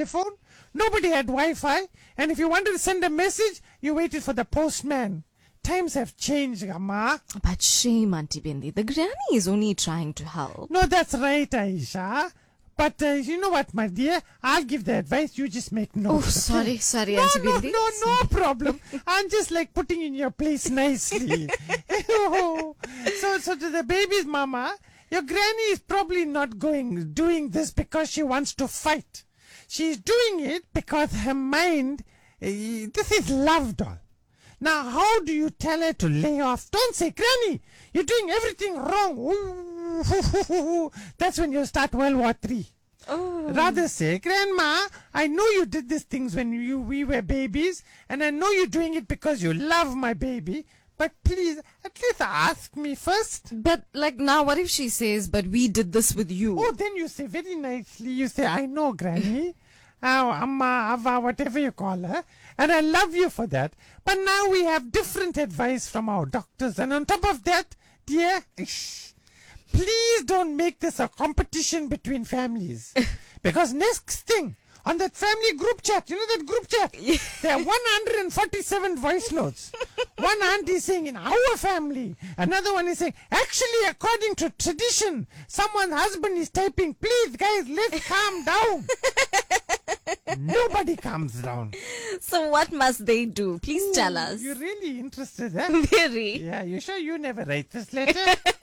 telephone, nobody had Wi-Fi, and if you wanted to send a message, you waited for the postman. Times have changed, Amma. But shame, Auntie Bindi. The granny is only trying to help. No, that's right, Aisha. But you know what, my dear? I'll give the advice. You just make notes. Oh, okay? sorry, No, Auntie no, Bindi. no problem. I'm just like putting in your place nicely. So to the baby's mama, your granny is probably not doing this because she wants to fight. She's doing it because her mind, this is love, doll. Now, how do you tell her to lay off? Don't say, Granny, you're doing everything wrong. That's when you start World War III. Oh. Rather say, Grandma, I know you did these things when we were babies, and I know you're doing it because you love my baby, but please, at least ask me first. But like now, what if she says, but we did this with you? Oh, then you say very nicely, you say, I know, Granny. Amma, Ava, whatever you call her, and I love you for that. But now we have different advice from our doctors, and on top of that, dear, please don't make this a competition between families. Because next thing, on that family group chat, you know that group chat? There are 147 voice notes. One auntie is saying, in our family. Another one is saying, actually, according to tradition, someone's husband is typing, please, guys, let's calm down. Nobody calms down. So what must they do? Please tell us. You're really interested, huh? Very. Yeah, you sure you never write this letter?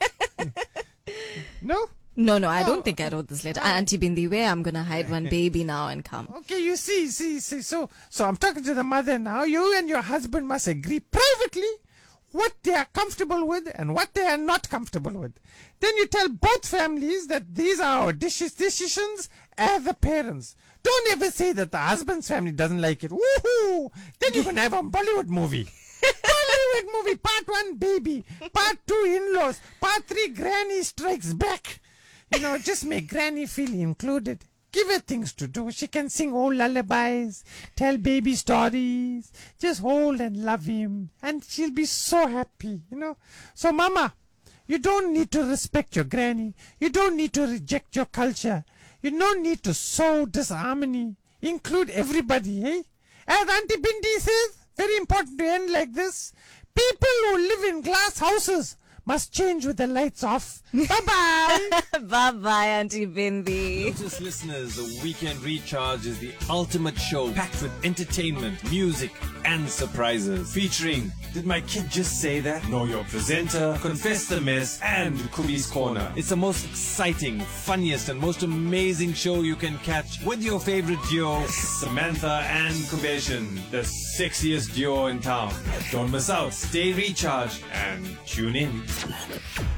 No? No, I don't think I wrote this letter. Auntie Bindi, where I'm going to hide one baby now and come. Okay, you see. So I'm talking to the mother now. You and your husband must agree privately what they are comfortable with and what they are not comfortable with. Then you tell both families that these are our decisions as the parents. Don't ever say that the husband's family doesn't like it. Woohoo! Then you're going to have a Bollywood movie. Bollywood movie, part 1, baby. Part 2, in-laws. Part 3, granny strikes back. Just make granny feel included. Give her things to do. She can sing old lullabies, tell baby stories, just hold and love him, and she'll be so happy, So, Mama, you don't need to respect your granny. You don't need to reject your culture. You don't need to sow disharmony. Include everybody, eh? As Auntie Bindi says, very important to end like this, people who live in glass houses must change with the lights off. Bye-bye. Bye-bye, Auntie Bindi. Lotus listeners, the Weekend Recharge is the ultimate show packed with entertainment, music, and surprises. Featuring Did My Kid Just Say That? Know Your Presenter, Confess the Mess, and Kubi's Corner. It's the most exciting, funniest, and most amazing show you can catch with your favorite duo, Samantha and Kubeshan, the sexiest duo in town. Don't miss out. Stay recharged and tune in.